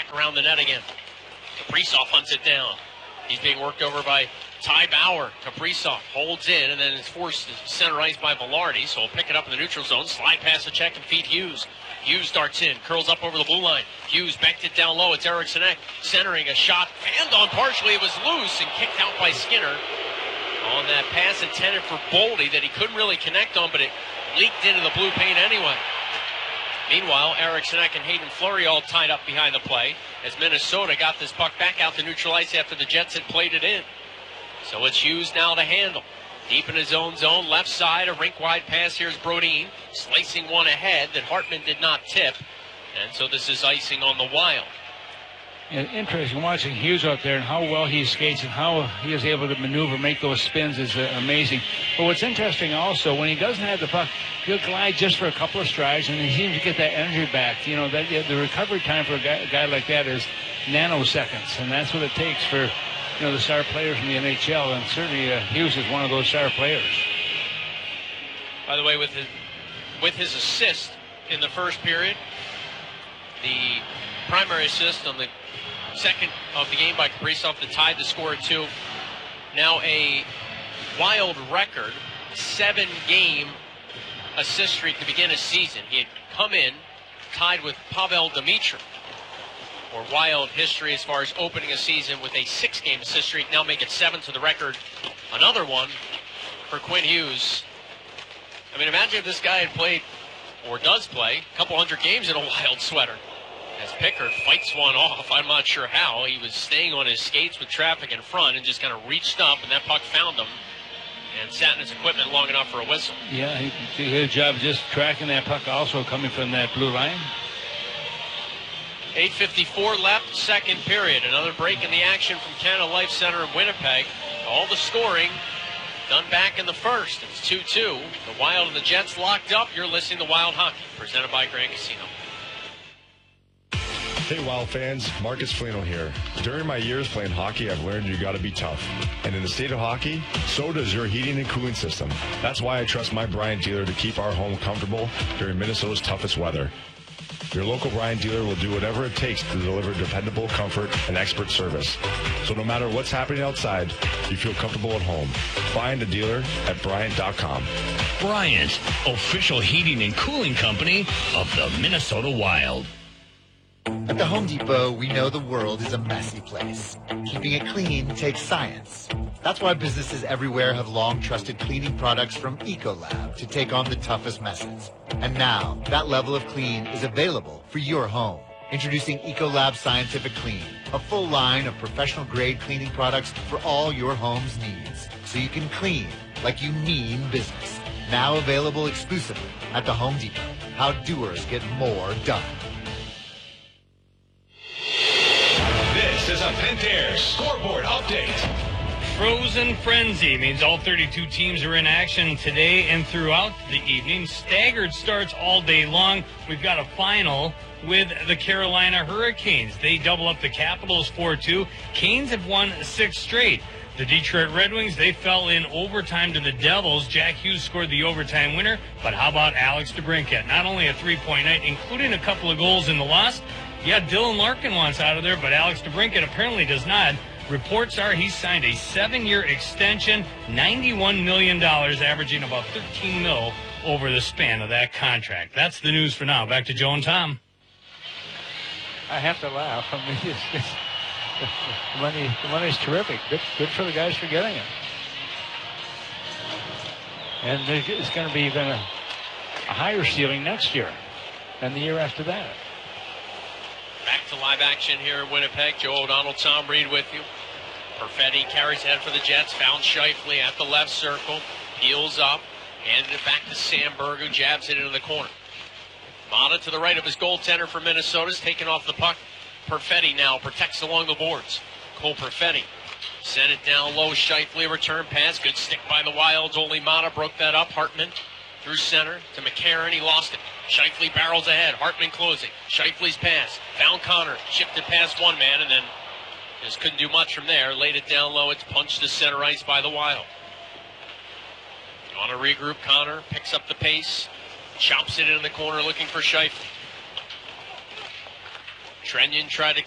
back around the net again. Kaprizov hunts it down. He's being worked over by Ty Bauer. Kaprizov holds in and then is forced to center ice by Velarde. So he'll pick it up in the neutral zone. Slide past the check and feed Hughes. Hughes darts in, curls up over the blue line. Hughes backed it down low. It's Eriksson Ek centering a shot. Fanned on partially. It was loose and kicked out by Skinner. On that pass intended for Boldy that he couldn't really connect on, but it leaked into the blue paint anyway. Meanwhile, Eriksson Ek and Hayden Fleury all tied up behind the play as Minnesota got this puck back out to neutral ice after the Jets had played it in. So it's Hughes now to handle. Deep in his own zone, left side, a rink-wide pass. Here's Brodin, slicing one ahead that Hartman did not tip. And so this is icing on the Wild. And interesting watching Hughes out there and how well he skates and how he is able to maneuver, make those spins is amazing. But what's interesting also, when he doesn't have the puck, he'll glide just for a couple of strides and he seems to get that energy back. You know, that the recovery time for a guy like that is nanoseconds, and that's what it takes for the star players in the NHL, and certainly Hughes is one of those star players. By the way, with his assist in the first period, the primary assist on the second of the game by Kaprizov that tied the score at 2. Now a Wild record 7-game assist streak to begin a season. He had come in tied with Pavel Dimitrov for Wild history as far as opening a season with a 6-game assist streak. Now make it 7 to the record. Another one for Quinn Hughes. I mean, imagine if this guy had played, or does play, a couple hundred games in a Wild sweater. As Pickard fights one off, I'm not sure how. He was staying on his skates with traffic in front and just kind of reached up, and that puck found him and sat in his equipment long enough for a whistle. Yeah, he did a good job just tracking that puck also coming from that blue line. 8:54 left, second period. Another break in the action from Canada Life Center in Winnipeg. All the scoring done back in the first. It's 2-2. The Wild and the Jets locked up. You're listening to Wild Hockey, presented by Grand Casino. Hey Wild fans, Marcus Foligno here. During my years playing hockey, I've learned you gotta be tough. And in the state of hockey, so does your heating and cooling system. That's why I trust my Bryant dealer to keep our home comfortable during Minnesota's toughest weather. Your local Bryant dealer will do whatever it takes to deliver dependable comfort and expert service. So no matter what's happening outside, you feel comfortable at home. Find a dealer at Bryant.com. Bryant, official heating and cooling company of the Minnesota Wild. At the Home Depot, we know the world is a messy place. Keeping it clean takes science. That's why businesses everywhere have long trusted cleaning products from Ecolab to take on the toughest messes. And now, that level of clean is available for your home. Introducing Ecolab Scientific Clean, a full line of professional-grade cleaning products for all your home's needs. So you can clean like you mean business. Now available exclusively at the Home Depot. How doers get more done. This is a Pentair scoreboard update. Frozen Frenzy means all 32 teams are in action today and throughout the evening. Staggered starts all day long. We've got a final with the Carolina Hurricanes. They double up the Capitals 4-2. Canes have won 6 straight. The Detroit Red Wings, they fell in overtime to the Devils. Jack Hughes scored the overtime winner. But how about Alex DeBrincat? Not only a 3-point night, including a couple of goals in the loss. Yeah, Dylan Larkin wants out of there, but Alex DeBrincat apparently does not. Reports are he's signed a 7-year extension, $91 million, averaging about $13 million over the span of that contract. That's the news for now. Back to Joe and Tom. I have to laugh. I mean, the money's terrific. Good for the guys for getting it. And it's going to be even a higher ceiling next year and the year after that. Back to live action here in Winnipeg. Joe O'Donnell, Tom Reed with you. Perfetti carries ahead for the Jets. Found Scheifele at the left circle. Heels up. Handed it back to Sandberg, who jabs it into the corner. Mata to the right of his goaltender for Minnesota is taking off the puck. Perfetti now protects along the boards. Cole Perfetti sent it down low. Scheifele return pass. Good stick by the Wilds. Only Mata broke that up. Hartman through center to McCarron. He lost it. Scheifele barrels ahead. Hartman closing. Scheifele's pass. Found Connor. Shifted past one man and then just couldn't do much from there. Laid it down low. It's punched to center ice by the Wild. On a regroup, Connor picks up the pace. Chops it in the corner looking for Scheifele. Trenyon tried to